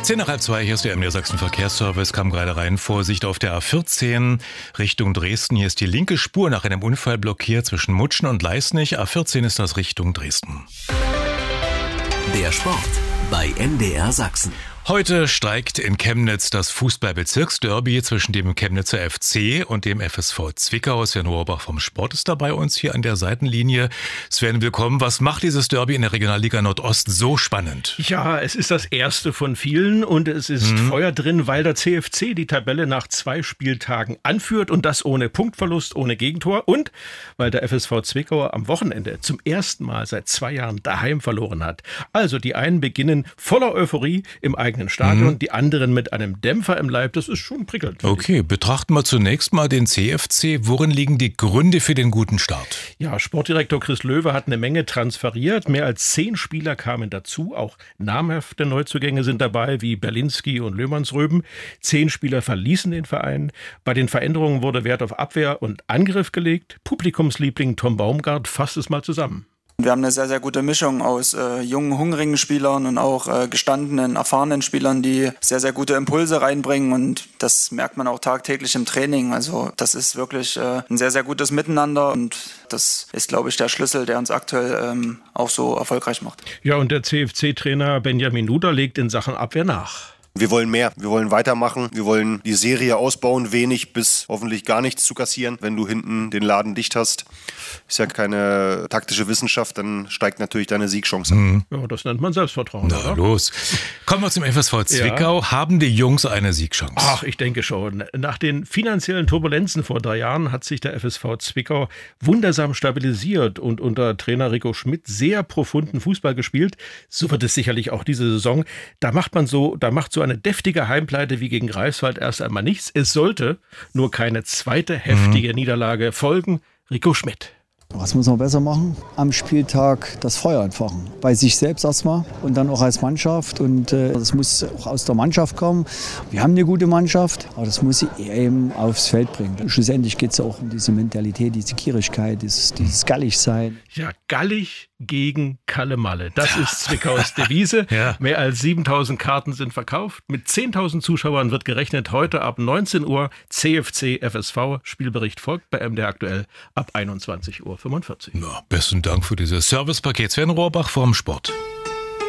10:30, hier ist der MDR Sachsen Verkehrsservice, kam gerade rein. Vorsicht auf der A14 Richtung Dresden. Hier ist die linke Spur nach einem Unfall blockiert zwischen Mutschen und Leisnig. A14 ist das Richtung Dresden. Der Sport bei MDR Sachsen. Heute streikt in Chemnitz das Fußballbezirksderby zwischen dem Chemnitzer FC und dem FSV Zwickau. Sven Rohrbach vom Sport ist da bei uns hier an der Seitenlinie. Sven, willkommen. Was macht dieses Derby in der Regionalliga Nordost so spannend? Ja, es ist das erste von vielen und es ist Feuer drin, weil der CFC die Tabelle nach 2 Spieltagen anführt und das ohne Punktverlust, ohne Gegentor und weil der FSV Zwickau am Wochenende zum ersten Mal seit 2 Jahren daheim verloren hat. Also die einen beginnen voller Euphorie im eigenen Stadion, die anderen mit einem Dämpfer im Leib. Das ist schon prickelnd. Okay, betrachten wir zunächst mal den CFC. Worin liegen die Gründe für den guten Start? Ja, Sportdirektor Chris Löwe hat eine Menge transferiert. Mehr als 10 Spieler kamen dazu. Auch namhafte Neuzugänge sind dabei, wie Berlinski und Löhmannsröben. 10 Spieler verließen den Verein. Bei den Veränderungen wurde Wert auf Abwehr und Angriff gelegt. Publikumsliebling Tom Baumgart fasst es mal zusammen. Wir haben eine sehr, sehr gute Mischung aus jungen, hungrigen Spielern und auch gestandenen, erfahrenen Spielern, die sehr, sehr gute Impulse reinbringen und das merkt man auch tagtäglich im Training. Also das ist wirklich ein sehr, sehr gutes Miteinander und das ist, glaube ich, der Schlüssel, der uns aktuell auch so erfolgreich macht. Ja, und der CFC-Trainer Benjamin Nuder legt in Sachen Abwehr nach. Wir wollen mehr, wir wollen weitermachen, wir wollen die Serie ausbauen, wenig bis hoffentlich gar nichts zu kassieren. Wenn du hinten den Laden dicht hast, ist ja keine taktische Wissenschaft, dann steigt natürlich deine Siegchance an. Ja, das nennt man Selbstvertrauen. Na oder? los. Kommen wir zum FSV Zwickau. Ja. Haben die Jungs eine Siegchance? Ach, ich denke schon. Nach den finanziellen Turbulenzen vor 3 Jahren hat sich der FSV Zwickau wundersam stabilisiert und unter Trainer Rico Schmidt sehr profunden Fußball gespielt. So wird es sicherlich auch diese Saison. Da macht so eine deftige Heimpleite wie gegen Greifswald erst einmal nichts. Es sollte nur keine zweite heftige Niederlage folgen. Rico Schmidt. Was muss man besser machen? Am Spieltag das Feuer entfachen. Bei sich selbst erstmal und dann auch als Mannschaft. Und das muss auch aus der Mannschaft kommen. Wir haben eine gute Mannschaft, aber das muss sie eben aufs Feld bringen. Schlussendlich geht es auch um diese Mentalität, diese Gierigkeit, dieses Galligsein. Ja, gallig gegen Kalle-Malle. Das ist Zwickaus Devise. Ja. Mehr als 7.000 Karten sind verkauft. Mit 10.000 Zuschauern wird gerechnet. Heute ab 19 Uhr CFC FSV. Spielbericht folgt bei MDR aktuell ab 21:45 Uhr. Ja, besten Dank für dieses Servicepaket. Sven Rohrbach vom Sport.